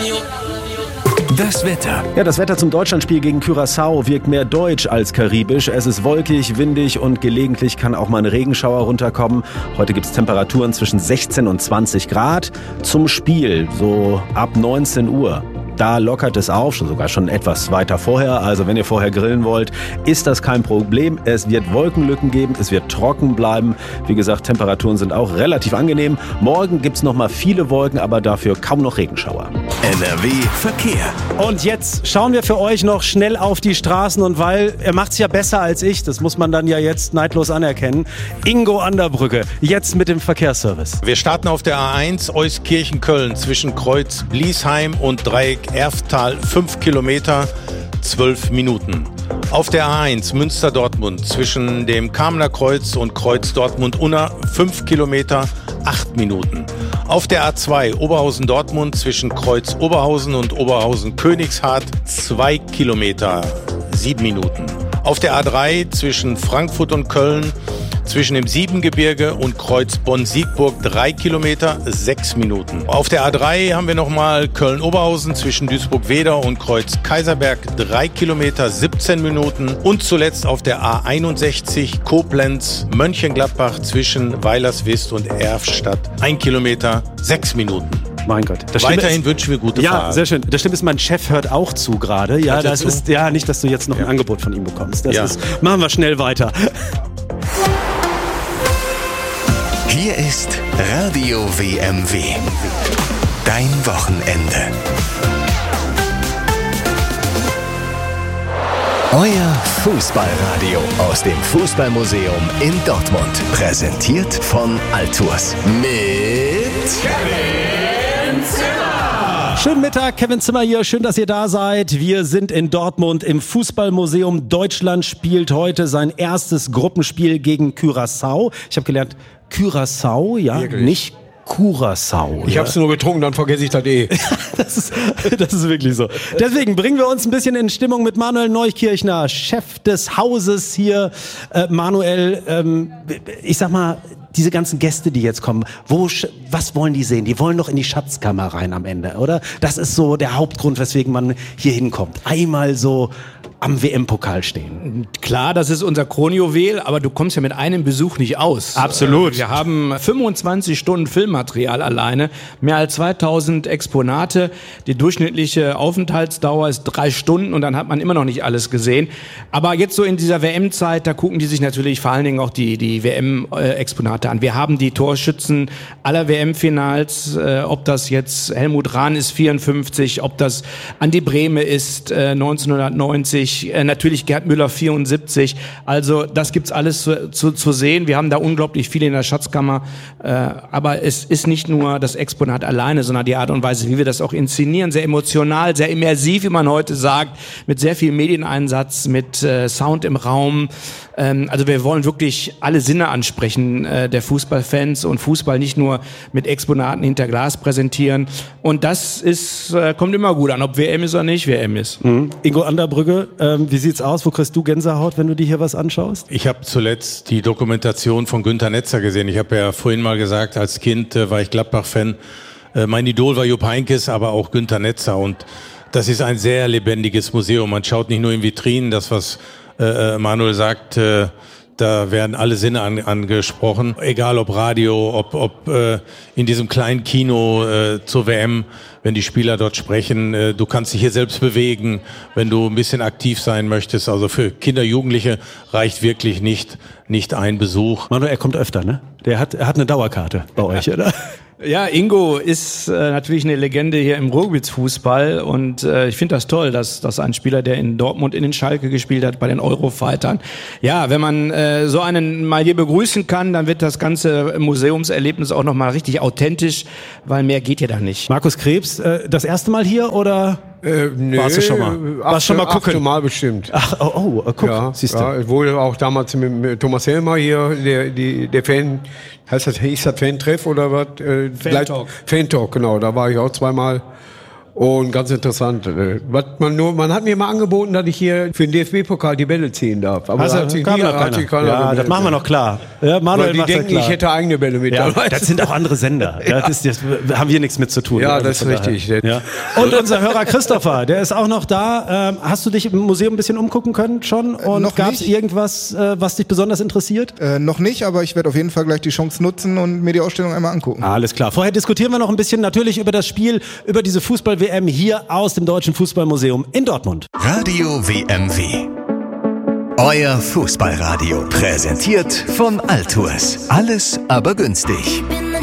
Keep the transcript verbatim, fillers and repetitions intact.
Das Wetter. Ja, das Wetter zum Deutschlandspiel gegen Curaçao wirkt mehr deutsch als karibisch. Es ist wolkig, windig und gelegentlich kann auch mal ein Regenschauer runterkommen. Heute gibt es Temperaturen zwischen sechzehn und zwanzig Grad. Zum Spiel, so ab neunzehn Uhr. Da lockert es auf, sogar schon etwas weiter vorher. Also wenn ihr vorher grillen wollt, ist das kein Problem. Es wird Wolkenlücken geben, es wird trocken bleiben. Wie gesagt, Temperaturen sind auch relativ angenehm. Morgen gibt's noch mal viele Wolken, aber dafür kaum noch Regenschauer. N R W Verkehr. Und jetzt schauen wir für euch noch schnell auf die Straßen. Und weil er macht's ja besser als ich, das muss man dann ja jetzt neidlos anerkennen. Ingo Anderbrügge, jetzt mit dem Verkehrsservice. Wir starten auf der A eins Euskirchen-Köln zwischen Kreuz Bliesheim und Dreieck Erftal, fünf Kilometer, zwölf Minuten. Auf der A eins Münster-Dortmund zwischen dem Kamener Kreuz und Kreuz Dortmund-Unna, fünf Kilometer, acht Minuten. Auf der A zwei Oberhausen-Dortmund zwischen Kreuz Oberhausen und Oberhausen-Königshardt, zwei Kilometer, sieben Minuten. Auf der A drei zwischen Frankfurt und Köln zwischen dem Siebengebirge und Kreuz Bonn-Siegburg drei Kilometer, sechs Minuten. Auf der A drei haben wir nochmal Köln-Oberhausen zwischen Duisburg-Wedau und Kreuz Kaiserberg drei Kilometer, siebzehn Minuten. Und zuletzt auf der A einundsechzig Koblenz-Mönchengladbach zwischen Weilerswist und Erfstadt ein Kilometer, sechs Minuten. Mein Gott. Das Weiterhin ist, wünschen wir gute ja, Fahrt. Ja, sehr schön. Das stimmt ist, mein Chef hört auch zu gerade. Ja, das ist ja nicht, dass du jetzt noch ja. ein Angebot von ihm bekommst. Das ja. ist, machen wir schnell weiter. Hier ist Radio W M W. Dein Wochenende. Euer Fußballradio aus dem Fußballmuseum in Dortmund. Präsentiert von Altours. Mit Kevin Zimmer. Schönen Mittag, Kevin Zimmer hier. Schön, dass ihr da seid. Wir sind in Dortmund im Fußballmuseum. Deutschland spielt heute sein erstes Gruppenspiel gegen Curaçao. Ich habe gelernt, Curaçao, ja, Wirklich? nicht Curaçao. Ich ja. hab's nur getrunken, dann vergesse ich das eh. das, ist, das ist wirklich so. Deswegen bringen wir uns ein bisschen in Stimmung mit Manuel Neukirchner, Chef des Hauses hier. Äh, Manuel, ähm, ich sag mal, diese ganzen Gäste, die jetzt kommen, wo, was wollen die sehen? Die wollen doch in die Schatzkammer rein am Ende, oder? Das ist so der Hauptgrund, weswegen man hier hinkommt. Einmal so am W M-Pokal stehen. Klar, das ist unser Kronjuwel, aber du kommst ja mit einem Besuch nicht aus. Absolut. Wir haben fünfundzwanzig Stunden Filmmaterial alleine, mehr als zweitausend Exponate. Die durchschnittliche Aufenthaltsdauer ist drei Stunden und dann hat man immer noch nicht alles gesehen. Aber jetzt so in dieser W M-Zeit, da gucken die sich natürlich vor allen Dingen auch die, die W M-Exponate an. Wir haben die Torschützen aller W M-Finals, äh, ob das jetzt Helmut Rahn ist, vierundfünfzig, ob das Andi Brehme ist, äh, neunzehnhundertneunzig, natürlich Gerd Müller vierundsiebzig, also das gibt's alles zu, zu, zu sehen. Wir haben da unglaublich viel in der Schatzkammer, äh, aber es ist nicht nur das Exponat alleine, sondern die Art und Weise, wie wir das auch inszenieren, sehr emotional, sehr immersiv, wie man heute sagt, mit sehr viel Medieneinsatz, mit äh, Sound im Raum. Ähm, also wir wollen wirklich alle Sinne ansprechen äh, der Fußballfans und Fußball nicht nur mit Exponaten hinter Glas präsentieren. Und das ist äh, kommt immer gut an, ob W M ist oder nicht W M ist. Mhm. Ingo Anderbrügge, Ähm, wie sieht's aus? Wo kriegst du Gänsehaut, wenn du dir hier was anschaust? Ich habe zuletzt die Dokumentation von Günter Netzer gesehen. Ich habe ja vorhin mal gesagt, als Kind äh, war ich Gladbach-Fan. Äh, mein Idol war Jupp Heynckes, aber auch Günter Netzer. Und das ist ein sehr lebendiges Museum. Man schaut nicht nur in Vitrinen, das, was äh, Manuel sagt, äh, da werden alle Sinne an, angesprochen. Egal ob Radio, ob, ob äh, in diesem kleinen Kino äh, zur W M, wenn die Spieler dort sprechen. Äh, du kannst dich hier selbst bewegen, wenn du ein bisschen aktiv sein möchtest. Also für Kinder, Jugendliche reicht wirklich nicht, nicht ein Besuch. Manuel, er kommt öfter, ne? Der hat, er hat eine Dauerkarte bei euch, oder? Ja, Ingo ist äh, natürlich eine Legende hier im Ruhrgebietsfußball und äh, ich finde das toll, dass, dass ein Spieler, der in Dortmund in den Schalke gespielt hat, bei den Eurofightern. Ja, wenn man äh, so einen mal hier begrüßen kann, dann wird das ganze Museumserlebnis auch nochmal richtig authentisch, weil mehr geht ja da nicht. Markus Krebs, äh, das erste Mal hier oder? Äh, nee, warst du schon mal? Warst schon mal gucken? Achte Mal bestimmt. Ach, oh, oh, guck, ja, siehst du. Ja, wohl auch damals mit, mit Thomas Helmer hier, der, die, der Fan, heißt das, hieß das Fan-Treff oder was? Äh, Fan-Talk. Fan-Talk, genau, da war ich auch zweimal. Und ganz interessant. äh, Was man nur, man hat mir mal angeboten, dass ich hier für den D F B-Pokal die Bälle ziehen darf. Aber Also, da hat sich kam nie- noch hat sich keiner. keiner Ja, das gemeldet. machen wir noch klar. Ja, Manuel Weil die macht das denken, klar. ich hätte eigene Bälle mit Ja, dabei. das sind auch andere Sender. Das ist, das haben wir nichts mit zu tun. Ja, Also das ist von daher. richtig. Ja. Und unser Hörer Christopher, der ist auch noch da. Ähm, hast du dich im Museum ein bisschen umgucken können schon? Und noch gab es nicht. irgendwas, äh, was dich besonders interessiert? Äh, noch nicht, aber ich werde auf jeden Fall gleich die Chance nutzen und mir die Ausstellung einmal angucken. Alles klar. Vorher diskutieren wir noch ein bisschen natürlich über das Spiel, über diese Fußball-W M hier aus dem Deutschen Fußballmuseum in Dortmund. Radio W M W. Euer Fußballradio. Präsentiert von Altours. Alles aber günstig.